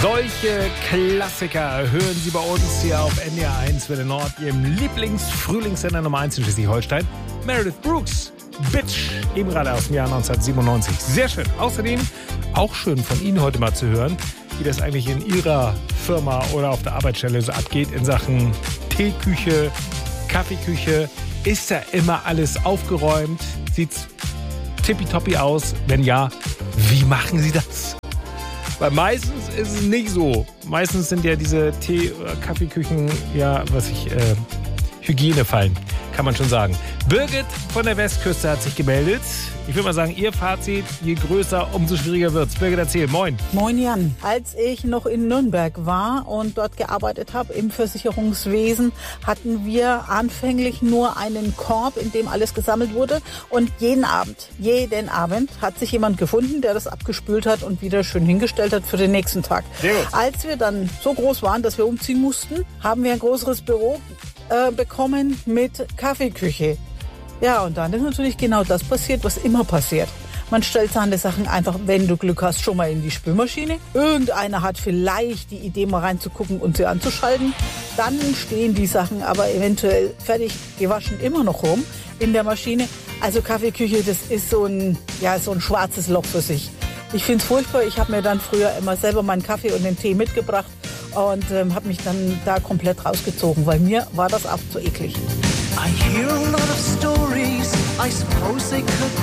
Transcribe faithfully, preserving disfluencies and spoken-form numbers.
Solche Klassiker hören Sie bei uns hier auf N D R eins für den Nord, Ihrem Lieblings-Frühlingssender Nummer eins in Schleswig-Holstein. Meredith Brooks, Bitch, eben gerade aus dem Jahr neunzehnhundertsiebenundneunzig. Sehr schön. Außerdem auch schön von Ihnen heute mal zu hören, wie das eigentlich in Ihrer Firma oder auf der Arbeitsstelle so abgeht in Sachen Teeküche, Kaffeeküche. Ist da immer alles aufgeräumt? Sieht's tippitoppi aus? Wenn ja, wie machen Sie das? Weil meistens ist es nicht so. Meistens sind ja diese Tee- oder Kaffeeküchen, ja, was ich, äh, Hygienefallen, kann man schon sagen. Birgit von der Westküste hat sich gemeldet. Ich würde mal sagen, ihr Fazit, je größer, umso schwieriger wird's. Birgit, erzähl, moin. Moin Jan. Als ich noch in Nürnberg war und dort gearbeitet habe im Versicherungswesen, hatten wir anfänglich nur einen Korb, in dem alles gesammelt wurde. Und jeden Abend, jeden Abend hat sich jemand gefunden, der das abgespült hat und wieder schön hingestellt hat für den nächsten Tag. Sehr gut. Als wir dann so groß waren, dass wir umziehen mussten, haben wir ein größeres Büro äh, bekommen mit Kaffeeküche. Ja, und dann ist natürlich genau das passiert, was immer passiert. Man stellt seine Sachen einfach, wenn du Glück hast, schon mal in die Spülmaschine. Irgendeiner hat vielleicht die Idee, mal reinzugucken und sie anzuschalten. Dann stehen die Sachen aber eventuell fertig gewaschen immer noch rum in der Maschine. Also Kaffeeküche, das ist so ein, ja, so ein schwarzes Loch für sich. Ich finde es furchtbar. Ich habe mir dann früher immer selber meinen Kaffee und den Tee mitgebracht und ähm, habe mich dann da komplett rausgezogen, weil mir war das auch zu eklig. I hear a lot of stories, I suppose they could